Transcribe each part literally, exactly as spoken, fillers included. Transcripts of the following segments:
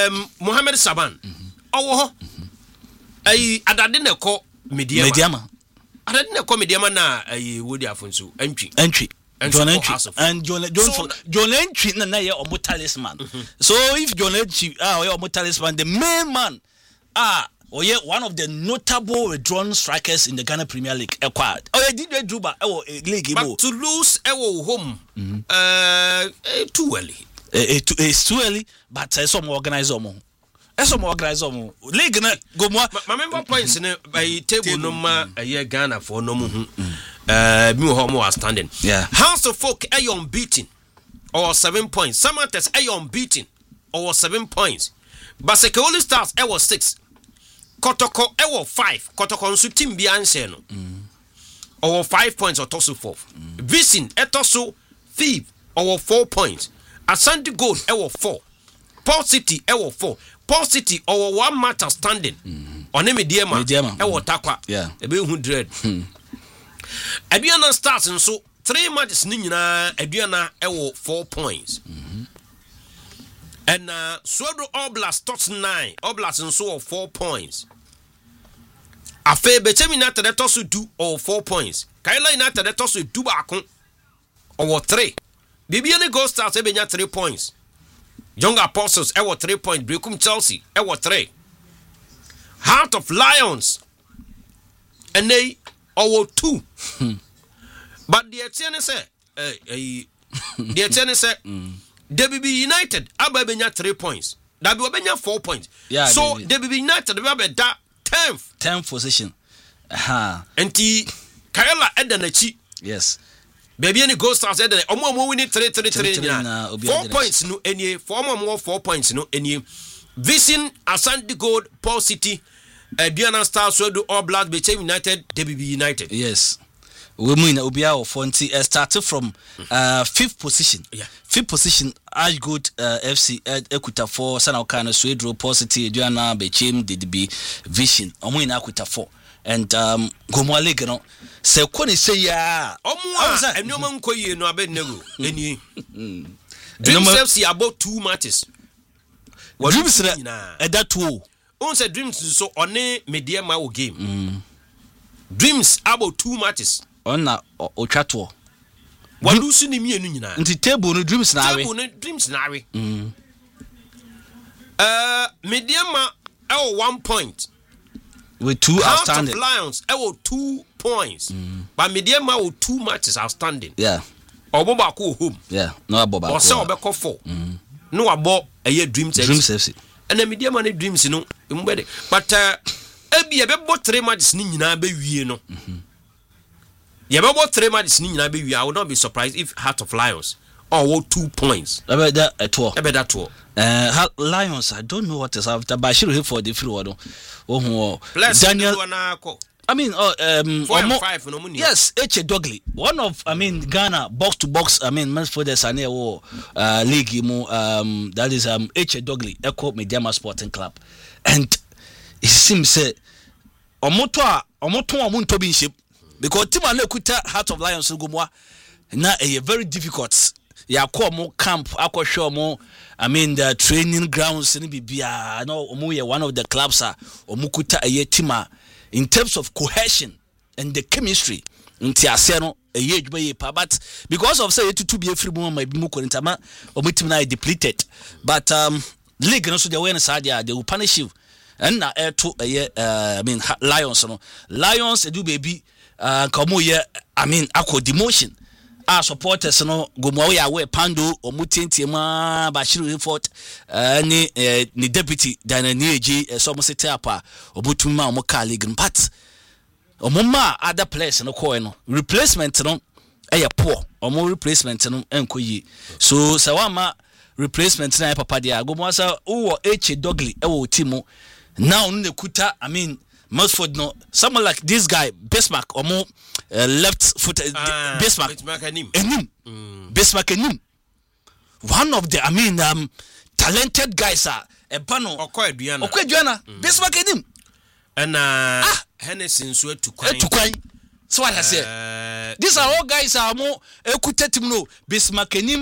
um Mohamed Saban owo ho ai adade ne ko mediama mediama adade ne ko mediama na ai wodi afonso antwi antwi John Entry and John John so, John Entry na na ye omo talisman. Mm-hmm. So if John Entry ah ye omo talisman, the main man ah oh yeah one of the notable withdrawn strikers in the Ghana Premier League. Oh yeah did they do ba e league but to lose e wo home mm-hmm. uh too early. Uh, it, it's too early, but uh, some organizer mo. Some organizer mo. League na go mo. My member points in by table no ma a year Ghana for no mu. Uh, me homo are standing. Yeah. House of Folk are unbeaten or seven points. Samates are unbeaten or seven points. Baseke Holy Stars I was six. Kotoko I was five. Kotoko nsu team bi anse no. Or five points or tosu four. Mm. Visin etoso thief or four points. Asante Gold I was four. Paul City I was four. Paul City or one match standing. On mm. Mediama I was takwa. Yeah. Ebe hu dread. Aduana starts and so three matches ni nyina Aduana ewo four points. Mm-hmm. And uh Swedro Oblast tots nine. Oblast and so four points. Afe Bechem United tosu two or four points. Kaila United tosu two baako or three. Bibiani Gold Stars ebenya three points. Young Apostles ewo three points. Brekum Chelsea ewo three. Heart of Lions and they or two. But the Etienne say, eh, eh, the Etienne say, W B United, Ababenya three points. W B four points. Yeah. So W B United, Ababe that tenth, tenth position. Aha. And the Kayala Edenechi. Yes. Baby any Ghost Stars Eden. Omo mo winning three three three. Four points no any. Four more four points no any. Vision Asante Gold, Paul City. Uh, Diana Stars will do all blood between United, W B United. Yes. We mean Obia or Fonty uh, started from uh, fifth position. Yeah. Fifth position, Ash Good uh, F C Equita four, Sanokana, Swedro, Paul City, Diana, Bechem, D D B, Vision, Omuin Equita four. And um Gomwa League, you know. So when you say yeah, Omwa, and no man call you no abed nego. Any Dreams F C about two matches. What Dreams at that two. On said Dreams so on a mediama game. Mm. Dreams about two matches. On na Ochato. What do you see me in the table no Dreams na Dreams na mm. Uh mediama oh one point. With two Heart outstanding. Of Lions oh two points. Mm. But mediama oh two matches outstanding. Yeah. Oboba ko home. Yeah. No aboba. Or say obeko four. Mm. No abo a Dreams Dreams F C. And the media money dreams, you know, but uh, Ebi, a bit three matches, Nina be we no. You about three matches, Nina be we. I would not be surprised if Heart of Lions or two points. About that at all. About that all. Uh, Lions, I don't know what is after, but I should have for the free one. Oh, Daniel. I mean, uh, um, four and five, no money. Yes, H. Dogley, one of, I mean, Ghana box to box. I mean, man for the Sane War uh, League, um, that is um H. Dogley, Echo Mediama Sporting Club, and it seems uh, Omotoa Omotoa Muntobinship because Tima Lekuta Heart of Lions Gumwa na a very difficult. Ya call more camp, aqua show more. I mean, the training grounds, and be no, one of the clubs are Omukuta a Tima. In terms of cohesion and the chemistry, nti aseno eye djuma ye pa, but because of say to be a free woman might be more intama or meeting na depleted, but um league no so the awareness idea they will punish you and na air to uh, I mean Lions no Lions do baby uh come here I mean akọ demotion our supporters no go mo ya we pando o mutintie ma Bashiru Report uh, ni uh, ni deputy Dana Nieji uh, so mo set up obutum ma mo ka league but o mo ma other players no call no replacement no e ya poor o mo replacement no enko yi so se wa ma replacement na papa dia go mo sa wo H. Dogley e wo team now no kuta I mean Mosford no someone like this guy Bismarck or more uh, left foot uh, Bismarck Enim mm. Bismarck Enim one of the I mean um talented guys are a pano Okwaduana Okwaduana mm. Bismarck Enim and uh ah. Hennessy so to kwai to kwai so what I say uh, these are all guys are more ekuta team no Bismarck Enim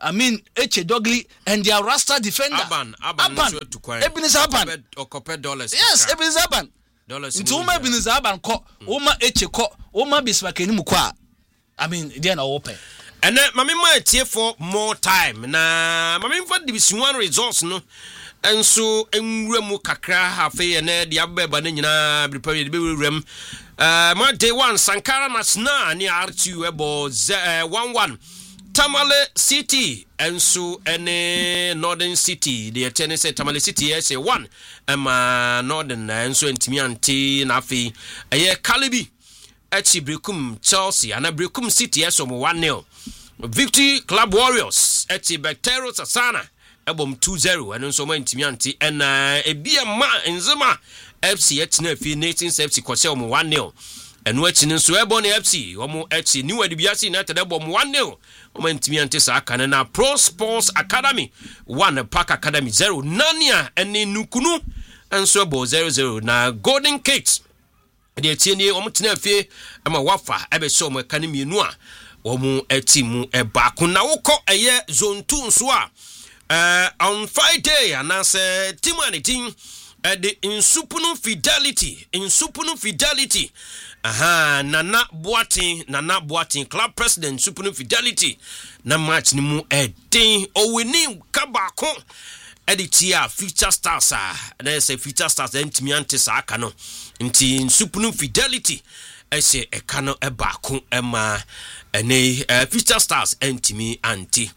I mean Eche Dogli and their Rasta defender Aban Aban Ebenezer Aban okope dollars yes Ebenezer Aban dollars into Uma Ebenezer Aban ko Uma Eche ko Uma Bismarck ni mu kwa I mean they na open and then mama ma tie for more time na mama for division one results no enso enwura mu kakra hafe na dia beba na nyina bripa de bewuram Uh, my day one Sankara Nasna ni R two ebo one one Tamale City and so any Northern City the attendant said Tamale City yes a one um uh, Northern and so intimianti nafi a year Calibi Echi Brekum Chelsea and a Brekum City yes one nil Victory Club Warriors Echi Bacteros Asana ebom two zero and so intimianti and uh, a beer ma enzima F C H na fi Nathan's F C kwase omo one nil enu achi nso ebon F C omo achi ni wadi biase United ebom one nil omo ntimi ante sa aka na Pro Sports Academy one Park Academy zero Nania ene nukunu enso ebo zero zero na Golden Kate de tieni omo tena fi ama wafa ebe so omo aka ne mienu a omo ati mu eba ko na wokọ eye zone two nso a uh, on Friday anase timu anitin Uh, the insupunu fidelity insupunu fidelity aha nana boating nana boating club president insupunu fidelity na match ni mu edin owini kabako editia future stars ah na say future stars entimi ante sa aka no nti insupunu fidelity ese eka no ebako ema ene uh, future stars entimi ante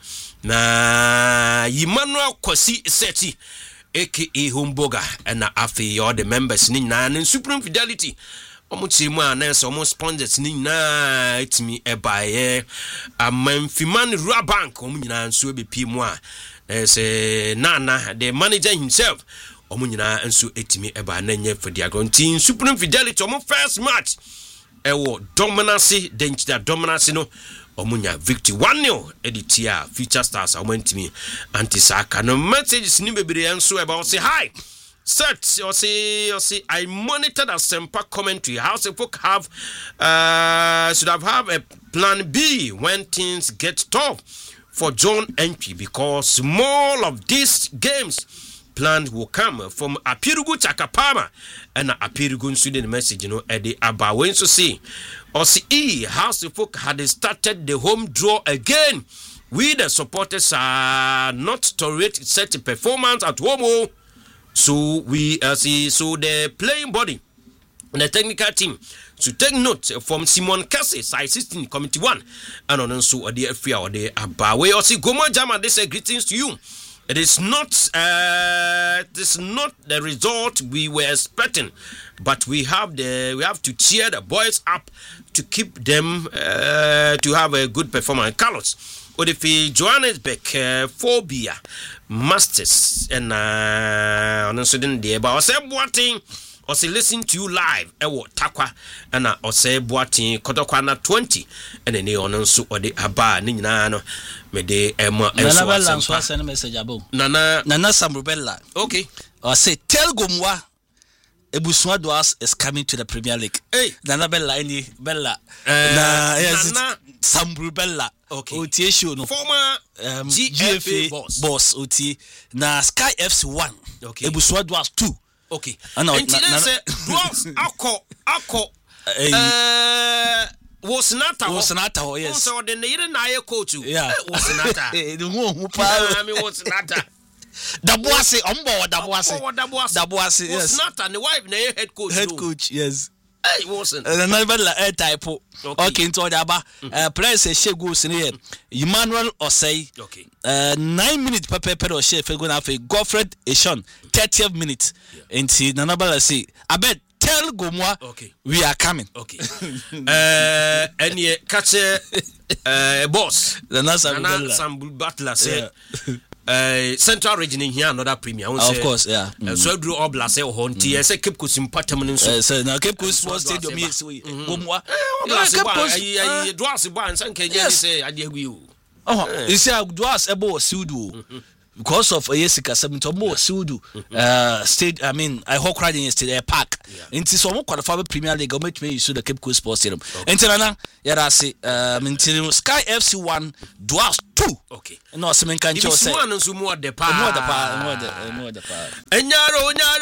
na Emmanuel Kwasi Seti aka Homboga and afi all the members ni na and Supreme Fidelity omo chimu anense omo sponsors ni na itimi ebaye amamfiman Rural Bank omo nyina nso ebepi mu a say Nana the manager himself omo nyina nso etimi eba na nye for their team Supreme Fidelity omo first match ewo dominance denchida dominance no omunya victory one nil editia Future Stars awantimi anti saka no messages ni bebere enso about say hi set or say or say I monitored a Sempa commentary how the folk have uh should have have a plan B when things get tough for John Entry because more of these games plans will come from Apirugu Chakapama and Apirugu student message you know Eddie Abawen so say or see how the folk had started the home draw again. We the supporters are not tolerate such a performance at home. So we uh, see so the playing body and the technical team to take note from Simon Cassie, side sixteen committee one, and on so the F or the Abawe or see Goma Jama. They say greetings to you. It is not uh, it is not the result we were expecting, but we have the we have to cheer the boys up to keep them uh, to have a good performance. Carlos Odefi Johannesburg uh, phobia masters and uh, on Sweden there but I say boating or say listen to you live ewo takwa and I say boating kotokwana twenty and then on so or the aba ni nyina no me de emo enso Nana so send message abo Nana Nana Samrubella okay or say tell Gomwa Ebusua Duas is coming to the Premier League. Hey, Nana Bella any Bella uh, na yes Nana Samrubella okay O T show no former um, G F A boss boss O T na Sky F C one okay Ebusua Duas two okay and na say Duas akọ akọ eh was not was not yes so the near na ye coach yeah was not the who pa I mean was not Dabuase ombo Dabuase Dabuase yes was not and the wife na head coach head coach yes hey wasn't and another air type okay into aba uh players shegu sene Emmanuel Osei okay uh nine minutes pepe pepe she fe go na fe Godfred Eshon thirtieth minute into Nanabala say abed tell Gomwa okay we are coming okay uh any catch uh boss Nana Sambu Butler say uh Central Region in here another premier of course yeah so do obla say hon ti say Cape Coast impatam nso so na Cape Coast Sports Stadium is we Gomwa Cape Coast ayi Duas ba nsan kenye say ade agui o oh you see Duas ebo siudu because of Yesika seventy more Sudu uh state I mean I hope riding yesterday park into some qualify Premier League or make me use the Cape Coast Sports Stadium. Entinana Yarasi um into Sky F C one Dwarfs two. Okay. No semen can show say one so more the power more the power more the more the power. Enyaro